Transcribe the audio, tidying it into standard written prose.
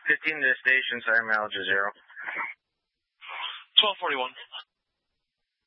15 to the station, siren mileage is 0. 1241.